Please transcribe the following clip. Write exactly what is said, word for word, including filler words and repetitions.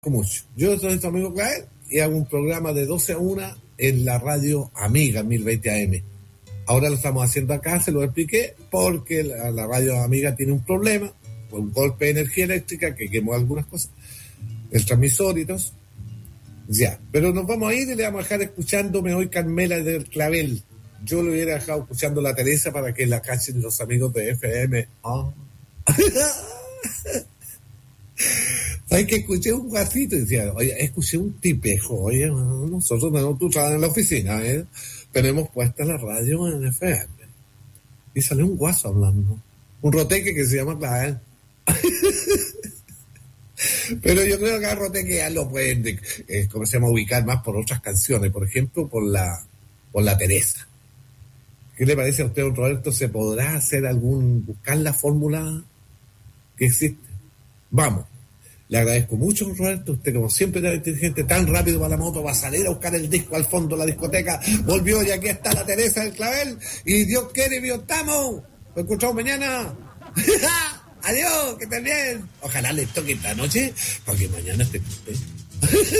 mucho. Yo soy tu amigo Clael y hago un programa de doce a una en la radio Amiga mil veinte A M. Ahora lo estamos haciendo acá, se lo expliqué, porque la, la radio Amiga tiene un problema, un golpe de energía eléctrica que quemó algunas cosas, el transmisor y todo. Ya, pero nos vamos a ir y le vamos a dejar escuchándome hoy Carmela del Clavel. Yo lo hubiera dejado escuchando la Teresa para que la cachen los amigos de F M. Oh. ¿Sabes que escuché un guasito y decía, oye, escuché un tipejo, oye, nosotros tenemos tu trabajo en la oficina, ¿eh? Tenemos puesta la radio en F M. Y salió un guaso hablando. Un roteque que se llama Clavel. Pero yo creo que a roteque ya lo pueden, eh, como se llama, ubicar más por otras canciones, por ejemplo, por la, por la Teresa. ¿Qué le parece a usted, don Roberto? ¿Se podrá hacer algún, buscar la fórmula que existe? Vamos. Le agradezco mucho, Roberto. Usted, como siempre, tan inteligente, tan rápido para la moto, va a salir a buscar el disco al fondo de la discoteca. Volvió y aquí está la Teresa del Clavel. Y Dios quiere, y estamos. Nos encontramos mañana. Adiós, que estén bien. Ojalá les toque esta noche, para que mañana esté.